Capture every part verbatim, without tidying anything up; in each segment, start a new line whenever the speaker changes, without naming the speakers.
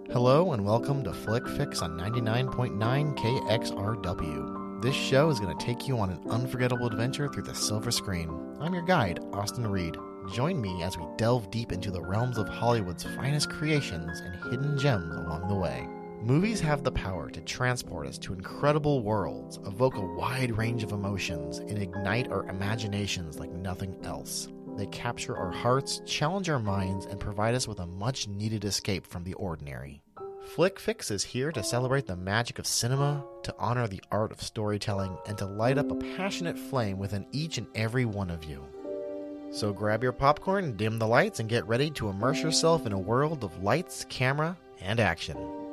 Hello and welcome to Flick Fix on ninety-nine point nine K X R W. This show is going to take you on an unforgettable adventure through the silver screen. I'm your guide, Austin Reed. Join me as we delve deep into the realms of Hollywood's finest creations and hidden gems along the way. Movies have the power to transport us to incredible worlds, evoke a wide range of emotions, and ignite our imaginations like nothing else. They capture our hearts, challenge our minds, and provide us with a much-needed escape from the ordinary. Flick Fix is here to celebrate the magic of cinema, to honor the art of storytelling, and to light up a passionate flame within each and every one of you. So grab your popcorn, dim the lights, and get ready to immerse yourself in a world of lights, camera, and action.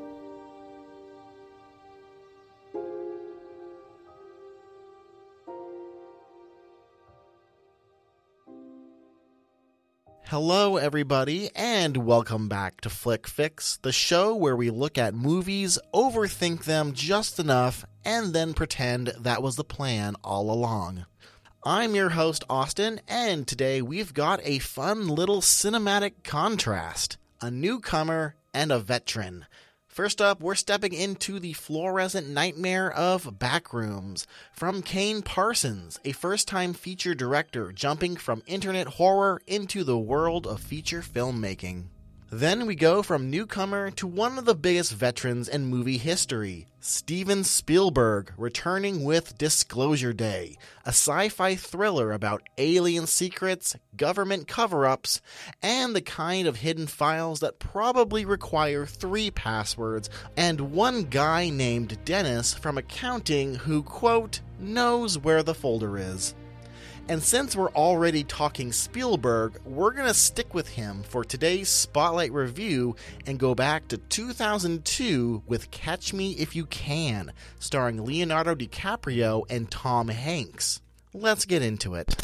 Hello, everybody, and welcome back to Flick Fix, the show where we look at movies, overthink them just enough, and then pretend that was the plan all along. I'm your host, Austin, and today we've got a fun little cinematic contrast, a newcomer and a veteran. First up, we're stepping into the fluorescent nightmare of Backrooms, from Kane Parsons, a first-time feature director jumping from internet horror into the world of feature filmmaking. Then we go from newcomer to one of the biggest veterans in movie history, Steven Spielberg, returning with Disclosure Day, a sci-fi thriller about alien secrets, government cover-ups, and the kind of hidden files that probably require three passwords and one guy named Dennis from accounting who, quote, knows where the folder is. And since we're already talking Spielberg, we're going to stick with him for today's Spotlight review and go back to two thousand two with Catch Me If You Can, starring Leonardo DiCaprio and Tom Hanks. Let's get into it.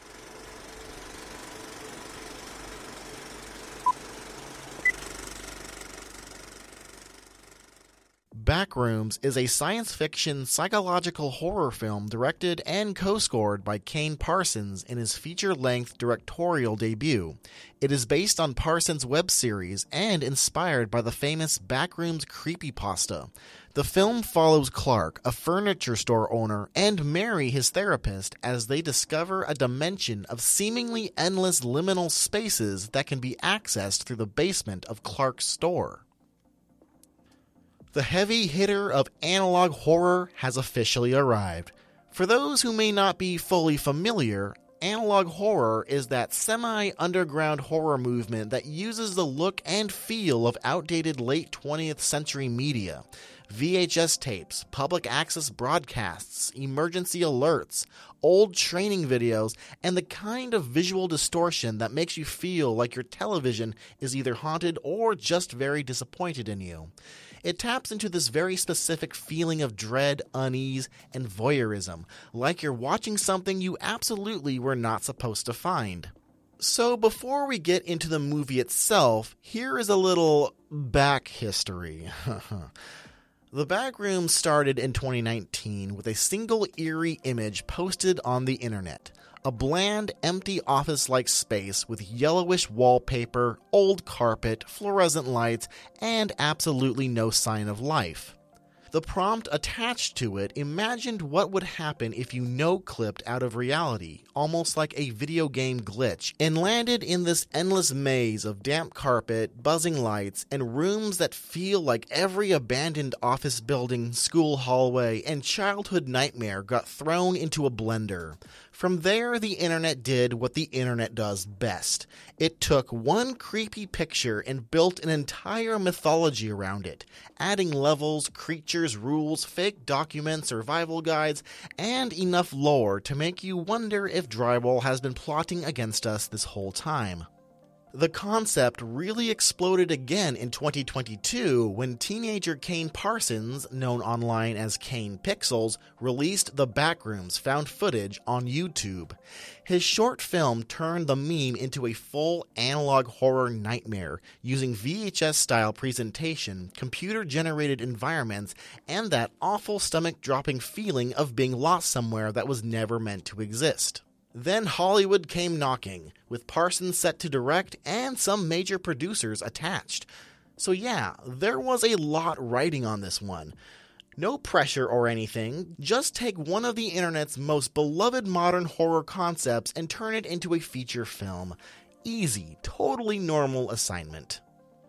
Backrooms is a science fiction psychological horror film directed and co-scored by Kane Parsons in his feature-length directorial debut. It is based on Parsons' web series and inspired by the famous Backrooms creepypasta. The film follows Clark, a furniture store owner, and Mary, his therapist, as they discover a dimension of seemingly endless liminal spaces that can be accessed through the basement of Clark's store. The heavy hitter of analog horror has officially arrived. For those who may not be fully familiar, analog horror is that semi-underground horror movement that uses the look and feel of outdated late twentieth century media. V H S tapes, public access broadcasts, emergency alerts, old training videos, and the kind of visual distortion that makes you feel like your television is either haunted or just very disappointed in you. It taps into this very specific feeling of dread, unease, and voyeurism, like you're watching something you absolutely were not supposed to find. So before we get into the movie itself, here is a little back history. The Backrooms started in twenty nineteen with a single eerie image posted on the internet. A bland, empty office-like space with yellowish wallpaper, old carpet, fluorescent lights, and absolutely no sign of life. The prompt attached to it imagined what would happen if you no-clipped out of reality, almost like a video game glitch, and landed in this endless maze of damp carpet, buzzing lights, and rooms that feel like every abandoned office building, school hallway, and childhood nightmare got thrown into a blender. From there, the internet did what the internet does best. It took one creepy picture and built an entire mythology around it, adding levels, creatures, rules, fake documents, survival guides, and enough lore to make you wonder if drywall has been plotting against us this whole time. The concept really exploded again in twenty twenty-two when teenager Kane Parsons, known online as Kane Pixels, released The Backrooms found footage on YouTube. His short film turned the meme into a full analog horror nightmare, using V H S-style presentation, computer-generated environments, and that awful stomach-dropping feeling of being lost somewhere that was never meant to exist. Then Hollywood came knocking, with Parsons set to direct and some major producers attached. So yeah, there was a lot riding on this one. No pressure or anything, just take one of the internet's most beloved modern horror concepts and turn it into a feature film. Easy, totally normal assignment.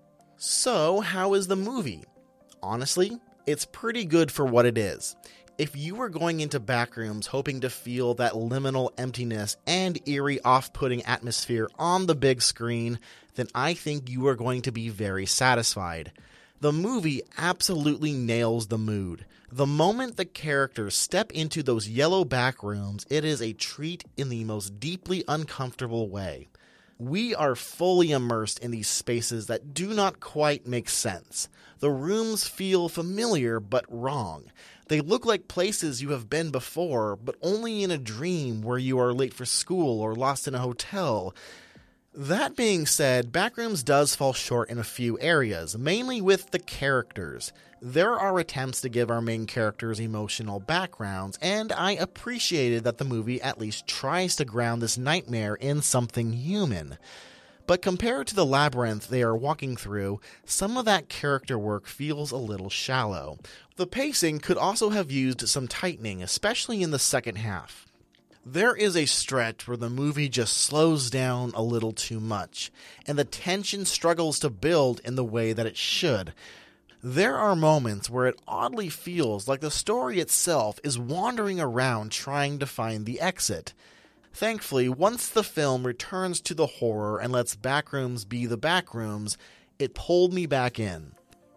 So, how is the movie? Honestly, it's pretty good for what it is. If you were going into Backrooms hoping to feel that liminal emptiness and eerie off-putting atmosphere on the big screen, then I think you are going to be very satisfied. The movie absolutely nails the mood. The moment the characters step into those yellow back rooms, it is a treat in the most deeply uncomfortable way. We are fully immersed in these spaces that do not quite make sense. The rooms feel familiar but wrong. They look like places you have been before, but only in a dream where you are late for school or lost in a hotel. That being said, Backrooms does fall short in a few areas, mainly with the characters. There are attempts to give our main characters emotional backgrounds, and I appreciated that the movie at least tries to ground this nightmare in something human. But compared to the labyrinth they are walking through, some of that character work feels a little shallow. The pacing could also have used some tightening, especially in the second half. There is a stretch where the movie just slows down a little too much, and the tension struggles to build in the way that it should. There are moments where it oddly feels like the story itself is wandering around trying to find the exit. Thankfully, once the film returns to the horror and lets Backrooms be the Backrooms, it pulled me back in.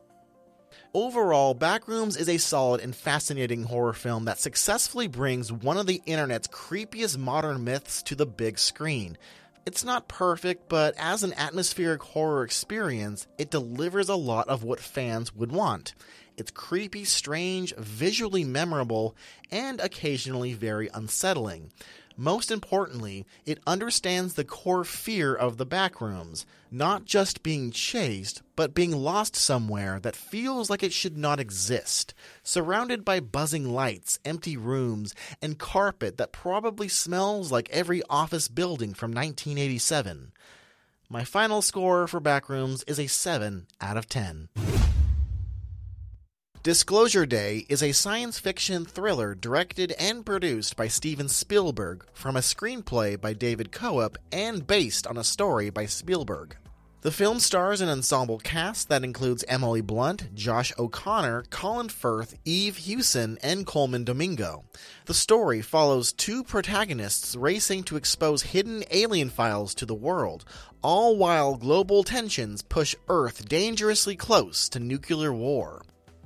Overall, Backrooms is a solid and fascinating horror film that successfully brings one of the internet's creepiest modern myths to the big screen. It's not perfect, but as an atmospheric horror experience, it delivers a lot of what fans would want. It's creepy, strange, visually memorable, and occasionally very unsettling. Most importantly, it understands the core fear of the Backrooms, not just being chased, but being lost somewhere that feels like it should not exist, surrounded by buzzing lights, empty rooms, and carpet that probably smells like every office building from nineteen eighty-seven. My final score for Backrooms is a seven out of ten. Disclosure Day is a science fiction thriller directed and produced by Steven Spielberg from a screenplay by David Coop and based on a story by Spielberg. The film stars an ensemble cast that includes Emily Blunt, Josh O'Connor, Colin Firth, Eve Hewson, and Coleman Domingo. The story follows two protagonists racing to expose hidden alien files to the world, all while global tensions push Earth dangerously close to nuclear war.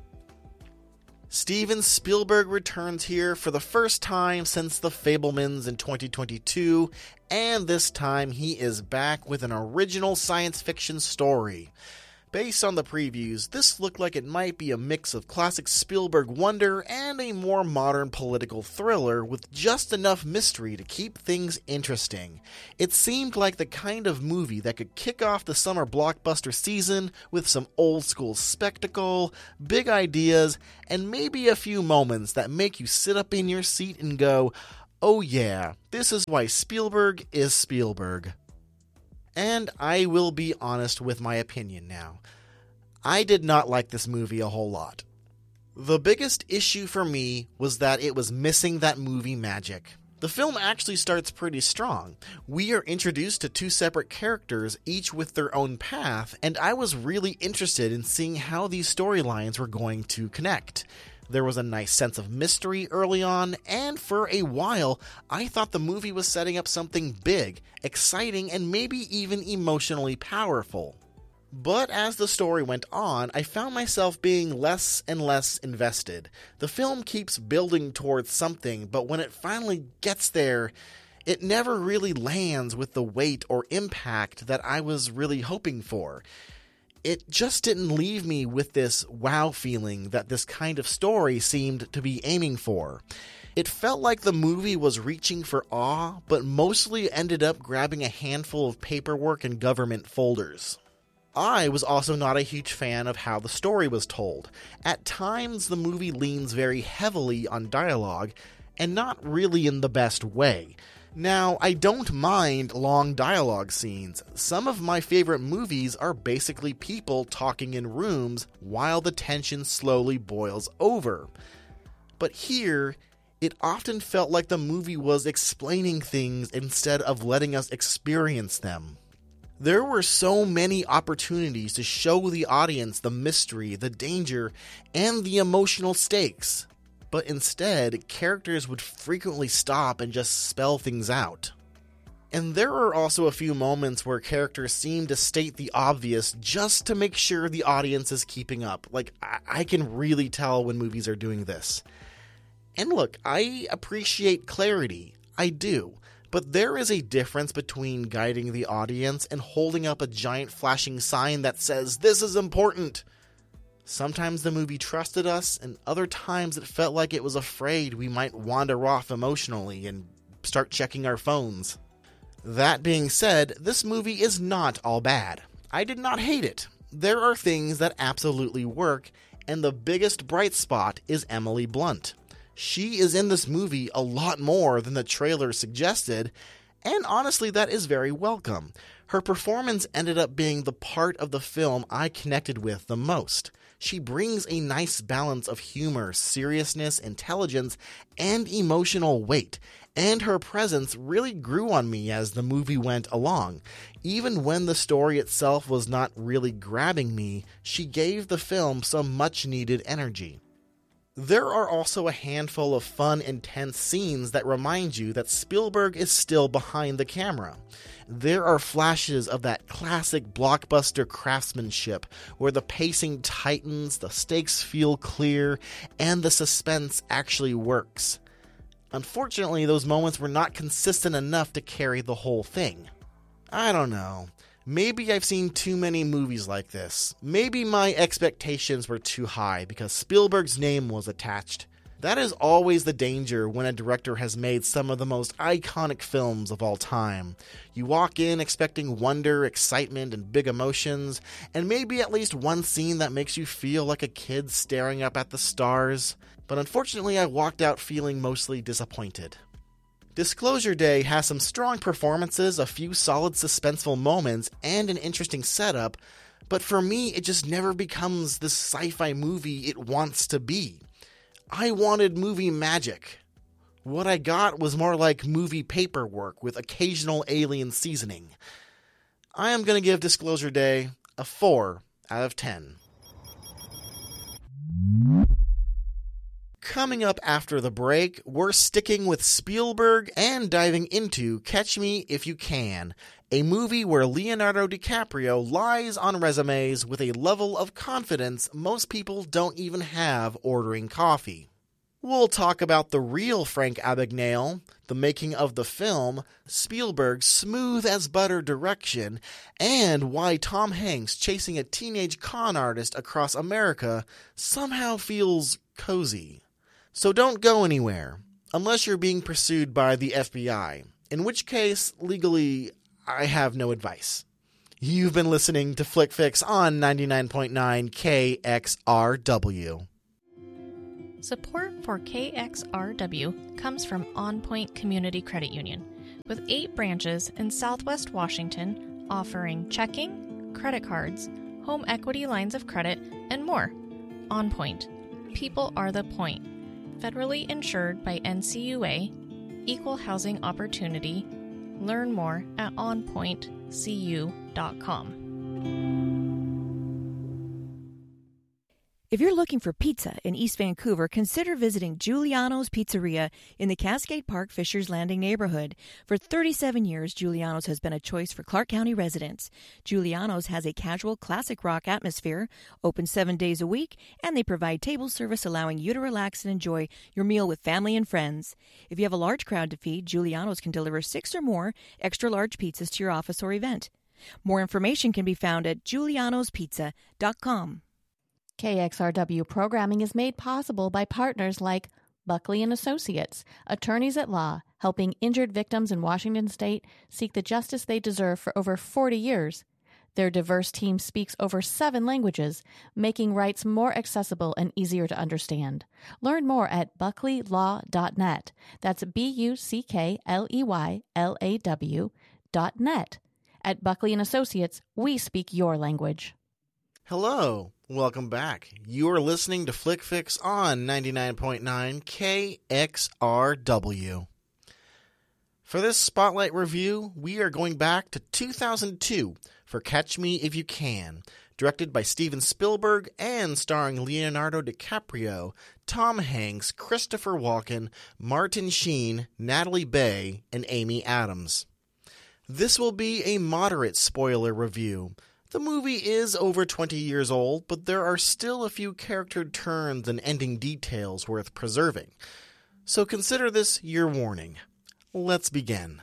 Steven Spielberg returns here for the first time since The Fabelmans in twenty twenty-two, and this time he is back with an original science fiction story. Based on the previews, this looked like it might be a mix of classic Spielberg wonder and a more modern political thriller with just enough mystery to keep things interesting. It seemed like the kind of movie that could kick off the summer blockbuster season with some old-school spectacle, big ideas, and maybe a few moments that make you sit up in your seat and go, "Oh yeah, this is why Spielberg is Spielberg." And I will be honest with my opinion now. I did not like this movie a whole lot. The biggest issue for me was that it was missing that movie magic. The film actually starts pretty strong. We are introduced to two separate characters, each with their own path, and I was really interested in seeing how these storylines were going to connect. There was a nice sense of mystery early on, and for a while, I thought the movie was setting up something big, exciting, and maybe even emotionally powerful. But as the story went on, I found myself being less and less invested. The film keeps building towards something, but when it finally gets there, it never really lands with the weight or impact that I was really hoping for. It just didn't leave me with this wow feeling that this kind of story seemed to be aiming for. It felt like the movie was reaching for awe, but mostly ended up grabbing a handful of paperwork and government folders. I was also not a huge fan of how the story was told. At times, the movie leans very heavily on dialogue, and not really in the best way. Now, I don't mind long dialogue scenes. Some of my favorite movies are basically people talking in rooms while the tension slowly boils over. But here, it often felt like the movie was explaining things instead of letting us experience them. There were so many opportunities to show the audience the mystery, the danger, and the emotional stakes. But instead, characters would frequently stop and just spell things out. And there are also a few moments where characters seem to state the obvious just to make sure the audience is keeping up. Like, I, I can really tell when movies are doing this. And look, I appreciate clarity. I do. But there is a difference between guiding the audience and holding up a giant flashing sign that says, "This is important." Sometimes the movie trusted us, and other times it felt like it was afraid we might wander off emotionally and start checking our phones. That being said, this movie is not all bad. I did not hate it. There are things that absolutely work, and the biggest bright spot is Emily Blunt. She is in this movie a lot more than the trailer suggested, and honestly that is very welcome. Her performance ended up being the part of the film I connected with the most. She brings a nice balance of humor, seriousness, intelligence, and emotional weight, and her presence really grew on me as the movie went along. Even when the story itself was not really grabbing me, she gave the film some much-needed energy. There are also a handful of fun, intense scenes that remind you that Spielberg is still behind the camera. There are flashes of that classic blockbuster craftsmanship where the pacing tightens, the stakes feel clear, and the suspense actually works. Unfortunately, those moments were not consistent enough to carry the whole thing. I don't know. Maybe I've seen too many movies like this. Maybe my expectations were too high because Spielberg's name was attached. That is always the danger when a director has made some of the most iconic films of all time. You walk in expecting wonder, excitement, and big emotions, and maybe at least one scene that makes you feel like a kid staring up at the stars. But unfortunately, I walked out feeling mostly disappointed. Disclosure Day has some strong performances, a few solid suspenseful moments, and an interesting setup, but for me it just never becomes the sci-fi movie it wants to be. I wanted movie magic. What I got was more like movie paperwork with occasional alien seasoning. I am going to give Disclosure Day a four out of ten. Coming up after the break, we're sticking with Spielberg and diving into Catch Me If You Can, a movie where Leonardo DiCaprio lies on resumes with a level of confidence most people don't even have ordering coffee. We'll talk about the real Frank Abagnale, the making of the film, Spielberg's smooth-as-butter direction, and why Tom Hanks chasing a teenage con artist across America somehow feels cozy. So don't go anywhere, unless you're being pursued by the F B I, in which case, legally, I have no advice. You've been listening to Flick Fix on ninety-nine point nine K X R W.
Support for K X R W comes from On Point Community Credit Union, with eight branches in Southwest Washington offering checking, credit cards, home equity lines of credit, and more. On Point. People are the point. Federally insured by N C U A, Equal Housing Opportunity. Learn more at on point c u dot com.
If you're looking for pizza in East Vancouver, consider visiting Giuliano's Pizzeria in the Cascade Park Fishers Landing neighborhood. For thirty-seven years, Giuliano's has been a choice for Clark County residents. Giuliano's has a casual, classic rock atmosphere, open seven days a week, and they provide table service allowing you to relax and enjoy your meal with family and friends. If you have a large crowd to feed, Giuliano's can deliver six or more extra-large pizzas to your office or event. More information can be found at giulianos pizza dot com.
K X R W programming is made possible by partners like Buckley and Associates, attorneys at law, helping injured victims in Washington state seek the justice they deserve for over forty years. Their diverse team speaks over seven languages, making rights more accessible and easier to understand. Learn more at buckley law dot net. That's B U C K L E Y L A W dot net. At Buckley and Associates, we speak your language.
Hello, welcome back. You are listening to Flick Fix on ninety-nine point nine K X R W. For this Spotlight review, we are going back to two thousand two for Catch Me If You Can, directed by Steven Spielberg and starring Leonardo DiCaprio, Tom Hanks, Christopher Walken, Martin Sheen, Natalie Bay, and Amy Adams. This will be a moderate spoiler review. The movie is over twenty years old, but there are still a few character turns and ending details worth preserving. So consider this your warning. Let's begin.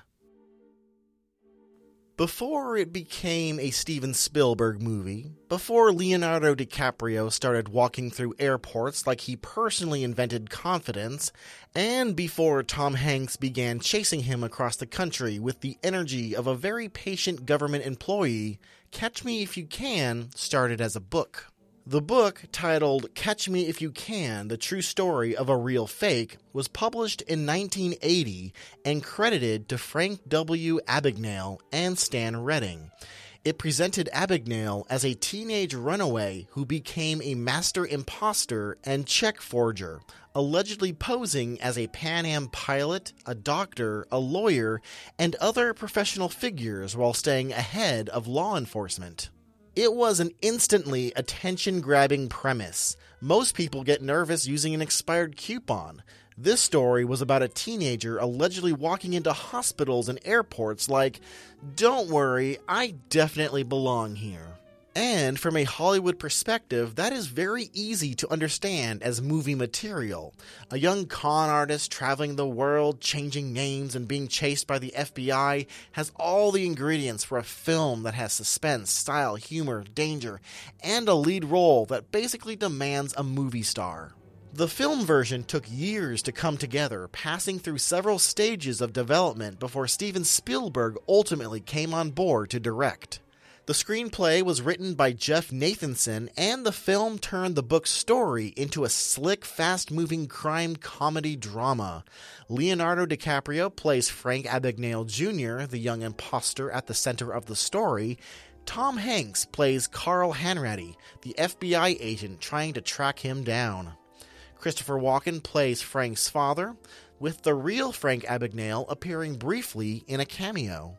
Before it became a Steven Spielberg movie, before Leonardo DiCaprio started walking through airports like he personally invented confidence, and before Tom Hanks began chasing him across the country with the energy of a very patient government employee, Catch Me If You Can started as a book. The book, titled Catch Me If You Can, The True Story of a Real Fake, was published in nineteen eighty and credited to Frank W. Abagnale and Stan Redding. It presented Abagnale as a teenage runaway who became a master imposter and check forger, allegedly posing as a Pan Am pilot, a doctor, a lawyer, and other professional figures while staying ahead of law enforcement. It was an instantly attention-grabbing premise. Most people get nervous using an expired coupon. This story was about a teenager allegedly walking into hospitals and airports like, "Don't worry, I definitely belong here." And from a Hollywood perspective, that is very easy to understand as movie material. A young con artist traveling the world, changing names, and being chased by the F B I has all the ingredients for a film that has suspense, style, humor, danger, and a lead role that basically demands a movie star. The film version took years to come together, passing through several stages of development before Steven Spielberg ultimately came on board to direct. The screenplay was written by Jeff Nathanson, and the film turned the book's story into a slick, fast-moving crime comedy drama. Leonardo DiCaprio plays Frank Abagnale Junior, the young imposter at the center of the story. Tom Hanks plays Carl Hanratty, the F B I agent trying to track him down. Christopher Walken plays Frank's father, with the real Frank Abagnale appearing briefly in a cameo.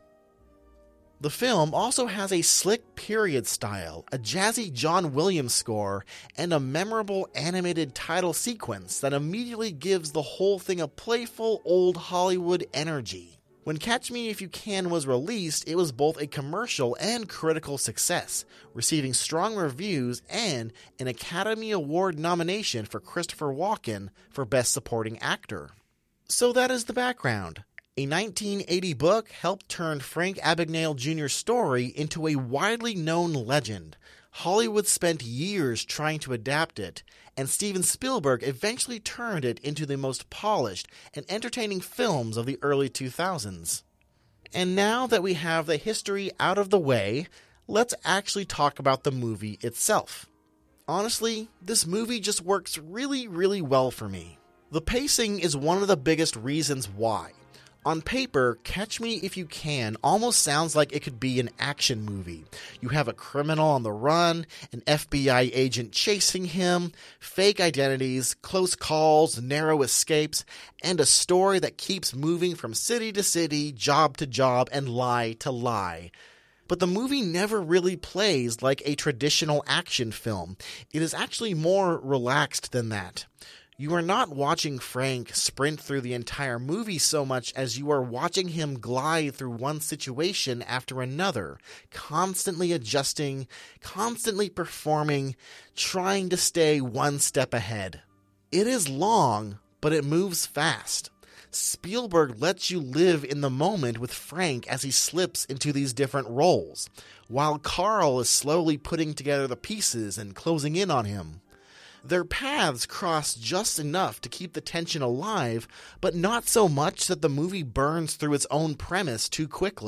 The film also has a slick period style, a jazzy John Williams score, and a memorable animated title sequence that immediately gives the whole thing a playful old Hollywood energy. When Catch Me If You Can was released, it was both a commercial and critical success, receiving strong reviews and an Academy Award nomination for Christopher Walken for Best Supporting Actor. So that is the background. A nineteen eighty book helped turn Frank Abagnale Junior's story into a widely known legend. Hollywood spent years trying to adapt it, and Steven Spielberg eventually turned it into the most polished and entertaining films of the early two thousands. And now that we have the history out of the way, let's actually talk about the movie itself. Honestly, this movie just works really, really well for me. The pacing is one of the biggest reasons why. On paper, Catch Me If You Can almost sounds like it could be an action movie. You have a criminal on the run, an F B I agent chasing him, fake identities, close calls, narrow escapes, and a story that keeps moving from city to city, job to job, and lie to lie. But the movie never really plays like a traditional action film. It is actually more relaxed than that. You are not watching Frank sprint through the entire movie so much as you are watching him glide through one situation after another, constantly adjusting, constantly performing, trying to stay one step ahead. It is long, but it moves fast. Spielberg lets you live in the moment with Frank as he slips into these different roles, while Carl is slowly putting together the pieces and closing in on him. Their paths cross just enough to keep the tension alive, but not so much that the movie burns through its own premise too quickly.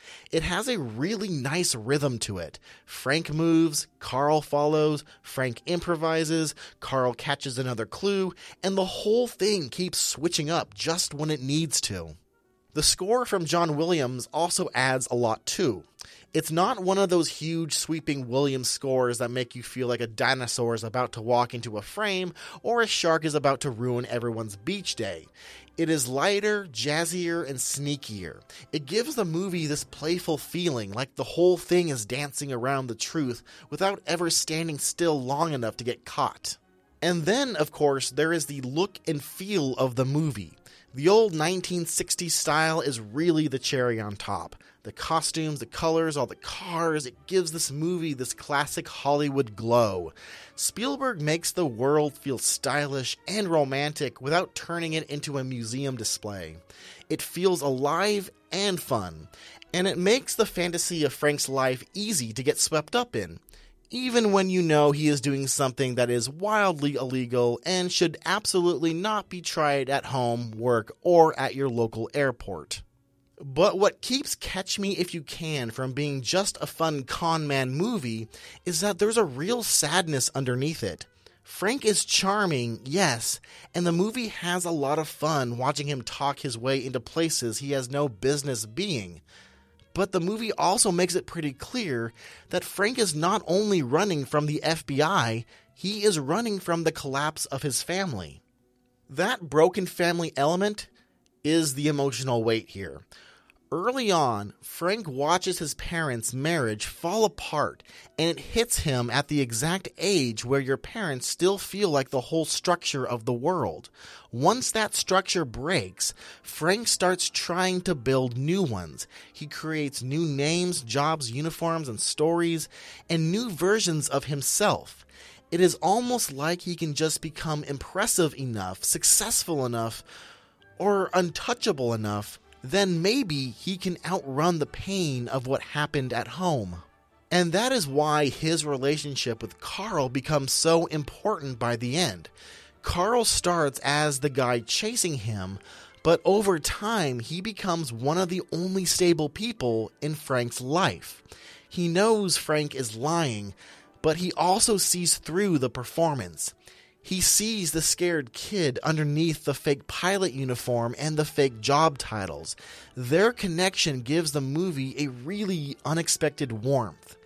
It has a really nice rhythm to it. Frank moves, Carl follows, Frank improvises, Carl catches another clue, and the whole thing keeps switching up just when it needs to. The score from John Williams also adds a lot too. It's not one of those huge sweeping Williams scores that make you feel like a dinosaur is about to walk into a frame or a shark is about to ruin everyone's beach day. It is lighter, jazzier, and sneakier. It gives the movie this playful feeling, like the whole thing is dancing around the truth without ever standing still long enough to get caught. And then, of course, there is the look and feel of the movie. The old nineteen sixties style is really the cherry on top. The costumes, the colors, all the cars, it gives this movie this classic Hollywood glow. Spielberg makes the world feel stylish and romantic without turning it into a museum display. It feels alive and fun, and it makes the fantasy of Frank's life easy to get swept up in, even when you know he is doing something that is wildly illegal and should absolutely not be tried at home, work, or at your local airport. But what keeps Catch Me If You Can from being just a fun con man movie is that there's a real sadness underneath it. Frank is charming, yes, and the movie has a lot of fun watching him talk his way into places he has no business being. But the movie also makes it pretty clear that Frank is not only running from the F B I, he is running from the collapse of his family. That broken family element is the emotional weight here. Early on, Frank watches his parents' marriage fall apart, and it hits him at the exact age where your parents still feel like the whole structure of the world. Once that structure breaks, Frank starts trying to build new ones. He creates new names, jobs, uniforms, and stories, and new versions of himself. It is almost like he can just become impressive enough, successful enough, or untouchable enough, then maybe he can outrun the pain of what happened at home. And that is why his relationship with Carl becomes so important by the end. Carl starts as the guy chasing him, but over time he becomes one of the only stable people in Frank's life. He knows Frank is lying, but he also sees through the performance. He sees the scared kid underneath the fake pilot uniform and the fake job titles. Their connection gives the movie a really unexpected warmth.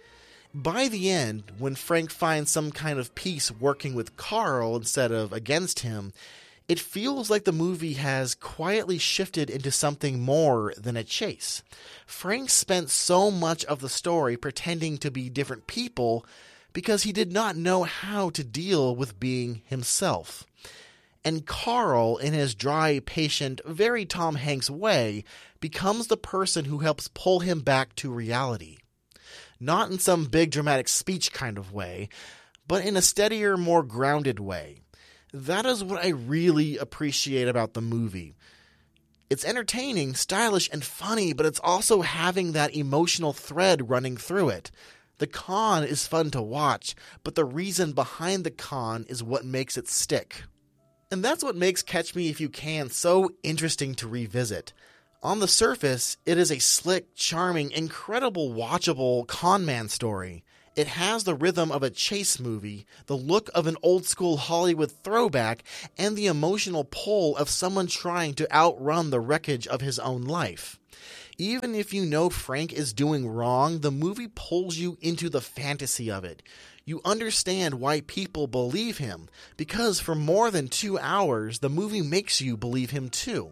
By the end, when Frank finds some kind of peace working with Carl instead of against him, it feels like the movie has quietly shifted into something more than a chase. Frank spent so much of the story pretending to be different people because he did not know how to deal with being himself. And Carl, in his dry, patient, very Tom Hanks way, becomes the person who helps pull him back to reality. Not in some big dramatic speech kind of way, but in a steadier, more grounded way. That is what I really appreciate about the movie. It's entertaining, stylish, and funny, but it's also having that emotional thread running through it. The con is fun to watch, but the reason behind the con is what makes it stick. And that's what makes Catch Me If You Can so interesting to revisit. On the surface, it is a slick, charming, incredible, watchable con man story. It has the rhythm of a chase movie, the look of an old-school Hollywood throwback, and the emotional pull of someone trying to outrun the wreckage of his own life. Even if you know Frank is doing wrong, the movie pulls you into the fantasy of it. You understand why people believe him, because for more than two hours, the movie makes you believe him too.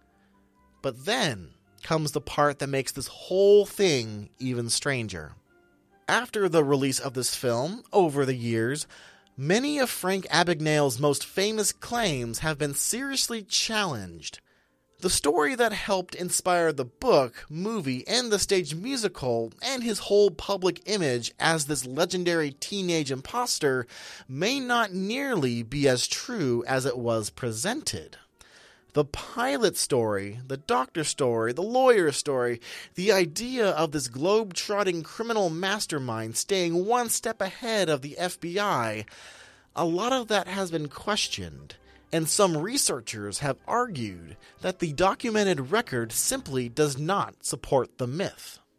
But then comes the part that makes this whole thing even stranger. After the release of this film, over the years, many of Frank Abagnale's most famous claims have been seriously challenged. The story that helped inspire the book, movie, and the stage musical, and his whole public image as this legendary teenage imposter may not nearly be as true as it was presented. The pilot story, the doctor story, the lawyer story, the idea of this globe-trotting criminal mastermind staying one step ahead of the F B I, a lot of that has been questioned. And some researchers have argued that the documented record simply does not support the myth.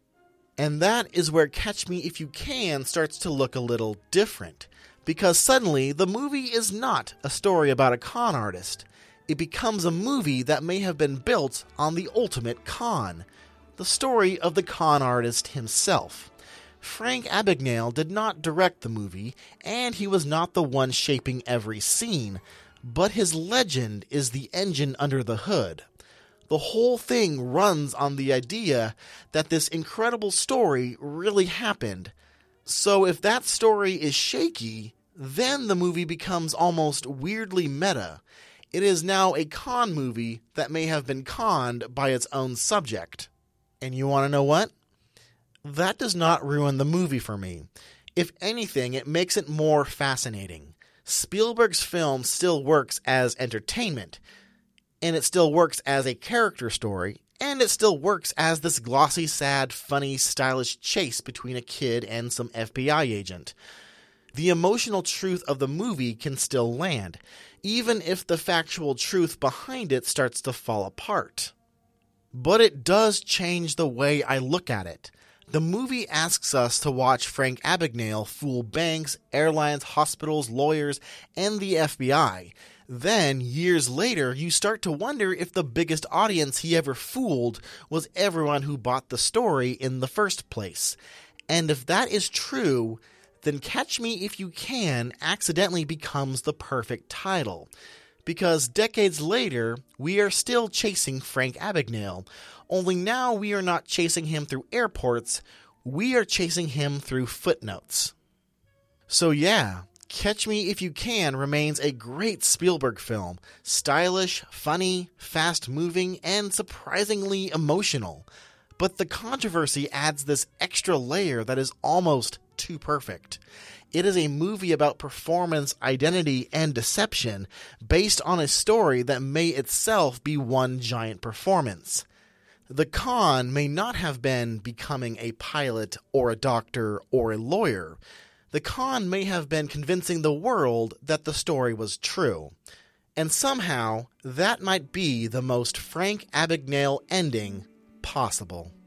And that is where Catch Me If You Can starts to look a little different, because suddenly the movie is not a story about a con artist. It becomes a movie that may have been built on the ultimate con, the story of the con artist himself. Frank Abagnale did not direct the movie, and he was not the one shaping every scene, but his legend is the engine under the hood. The whole thing runs on the idea that this incredible story really happened. So if that story is shaky, then the movie becomes almost weirdly meta. It is now a con movie that may have been conned by its own subject. And you want to know what? That does not ruin the movie for me. If anything, it makes it more fascinating. Spielberg's film still works as entertainment, and it still works as a character story, and it still works as this glossy, sad, funny, stylish chase between a kid and some F B I agent. The emotional truth of the movie can still land, even if the factual truth behind it starts to fall apart. But it does change the way I look at it. The movie asks us to watch Frank Abagnale fool banks, airlines, hospitals, lawyers, and the F B I. Then, years later, you start to wonder if the biggest audience he ever fooled was everyone who bought the story in the first place. And if that is true, then Catch Me If You Can accidentally becomes the perfect title. Because decades later, we are still chasing Frank Abagnale, only now we are not chasing him through airports, we are chasing him through footnotes. So yeah, Catch Me If You Can remains a great Spielberg film, stylish, funny, fast-moving, and surprisingly emotional. But the controversy adds this extra layer that is almost too perfect. It is a movie about performance, identity, and deception based on a story that may itself be one giant performance. The con may not have been becoming a pilot or a doctor or a lawyer. The con may have been convincing the world that the story was true. And somehow, that might be the most Frank Abagnale ending possible.